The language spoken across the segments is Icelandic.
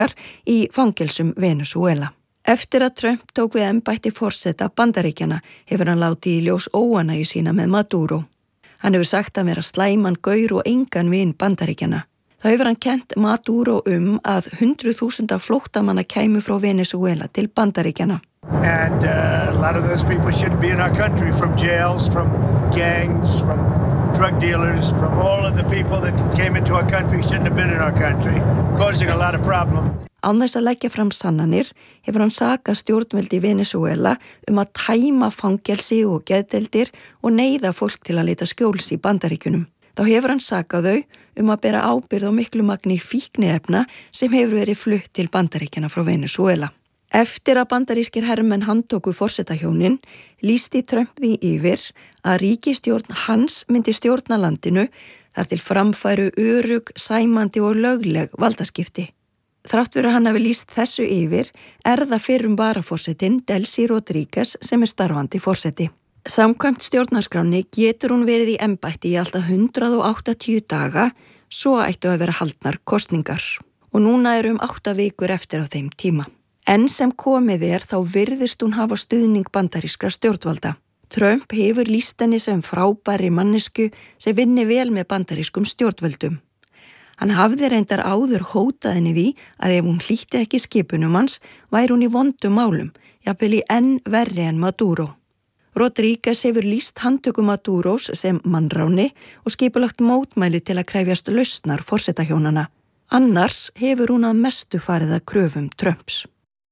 í fangelsum Venesúela. Eftir að Trump tók við embætti forseta Bandaríkjanna hefur hann látið í ljós óánægju sína með Maduro. Hann hefur sagt að vera slæman gaur og engan vin Bandaríkjanna. Þá hefur hann kennt Maduro að 100.000 flóttamanna kæmu frá Venesúela til Bandaríkjanna. And a lot of those people shouldn't be in our country, from jails, from gangs, from drug dealers, from all of the people that came into our country shouldn't have been in our country, causing a lot of problem. Án þess að leggja fram sannanir hefur hann sakað stjórnvöld í Venesúela að tæma fangelsi og geðdeildir og neyða fólk til að leita skjóls í Bandaríkjunum. Þá hefur hann sakað þau að bera ábyrgð á miklu magni fíkniefna sem hefur verið flutt til Bandaríkjanna frá Venesúela. Eftir að bandarískir hermenn handtóku forsetahjónin lýsti Trump því yfir að ríkisstjórn hans myndi stjórna landinu þar til framfæru örugg, sæmandi og lögleg valdaskipti. Þrátt fyrir að hann hafi lýst þessu yfir það fyrrum varaforsetinn Delcy Rodríguez sem starfandi forseti. Samkvæmt stjórnarskránni getur hún verið í embætti í alltaf 180 daga, svo ættu að vera haldnar kosningar. Og núna 8 vikur eftir á þeim tíma. Enn sem komið þá virðist hún hafa stuðning bandarískra stjórnvalda. Trump hefur lýst henni sem frábæri mannesku sem vinni vel með bandarískum stjórnvöldum. Hann hafði reyndar áður hótað henni því að ef hún hlýtti ekki skipunum hans væri hún í vondum málum, jafnvel í enn verri en Maduro. Rodríguez hefur lýst handtöku Maduros sem mannráni og skipulagt mótmæli til að krefjast lausnar forsetahjónana. Annars hefur hún að mestu farið að kröfum Trumps.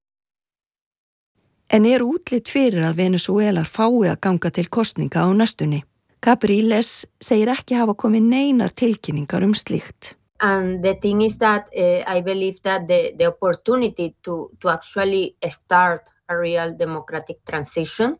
En útlit fyrir að Venesúelar fái að ganga til kosninga á næstunni. Capriles segir ekki hafa komið neinar tilkynningar slíkt. And the thing is that I believe that the opportunity to actually start a real democratic transition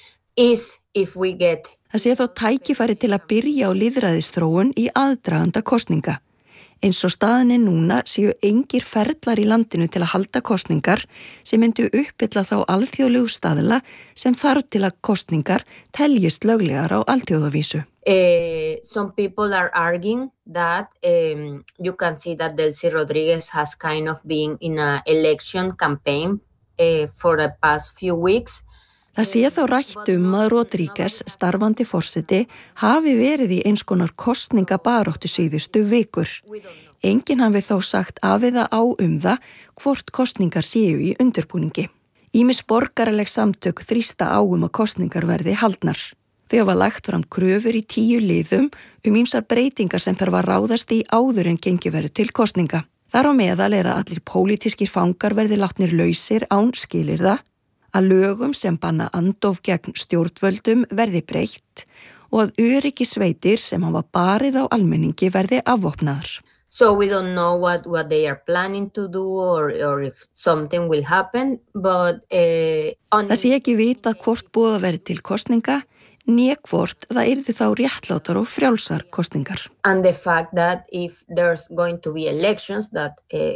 is if we get... Það sé þó tækifæri til að byrja á lýðræðisþróun í aðdraganda kosninga. Eins og staðan núna séu engir ferlar í landinu til að halda kosningar sem myndu uppfylla þá alþjóðlegu staðla sem þarf til að kosningar teljist löglegar á alþjóðavísu. Some people are arguing that you can see that Delcy Rodríguez has kind of been in an election campaign for the past few weeks. Það sé þá rætt að Rodríguez, starfandi forseti, hafi verið í eins konar kosningabaráttu síðustu vikur. Enginn hafi þó sagt af eða á það hvort kosningar séu í undirbúningi. Ýmis borgaraleg samtök þrýsta á að kosningar verði haldnar. Þau hafa lagt fram kröfur í 10 liðum ýmsar breytingar sem þarf að ráðast í áður en gengi verið til kosninga. Þar á meðal að allir pólitískir fangar verði látnir lausir án skilyrða, að lögum sem banna andof gegn stjórnvöldum verði breytt og að öryggissveitir sem hafa barið á almenningi verði afvopnaðar. So we don't know what they are planning to do or if something will happen, but... Það sé ekki vita hvort búið að verði til kosninga, né hvort það yrði þá réttlátar og frjálsar kosningar. And the fact that if there's going to be elections, that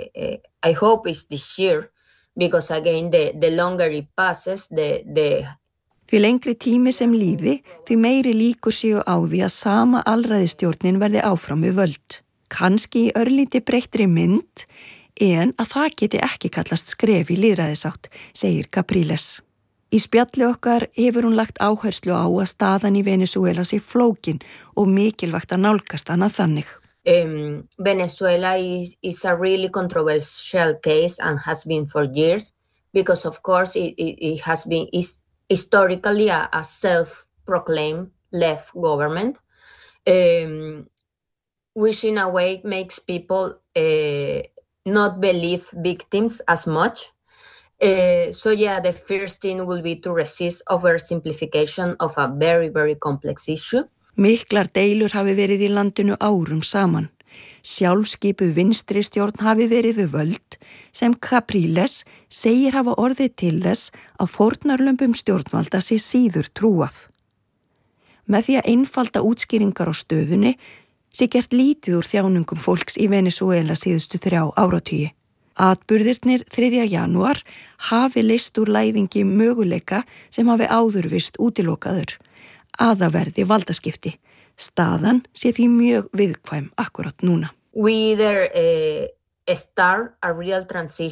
I hope is this year, because again, the longer it passes, the... Því lengri tími sem líði, því meiri líkur séu á því að sama alræðisstjórnin verði áfram við völd. Kannski í örlítið breyttri mynd, en að það geti ekki kallast skref í lýðræðisátt, segir Capriles. Í spjalli okkar hefur hún lagt áherslu á að staðan í Venesúela sé flókin og mikilvægt að nálgast hana þannig. Venezuela is a really controversial case and has been for years because of course it has been historically a self-proclaimed left government, which in a way makes people not believe victims as much. So yeah, the first thing will be to resist oversimplification of a very, very complex issue. Miklar deilur hafi verið í landinu árum saman. Sjálfskipuð vinstri stjórn hafi verið við völd sem Capriles segir hafa orðið til þess að fórnarlömbum stjórnvalda sé síður trúað. Með því að einfalda útskýringar á stöðunni sé gert lítið úr þjáningum fólks í Venesúela síðustu 3 áratugi. Atburðirnir 3. janúar hafi leyst úr læðingi möguleika sem hafi áðurvist útilokaður. Að það verði valdaskipti. Staðan sé því mjög viðkvæm akkurat núna. We either start a real transition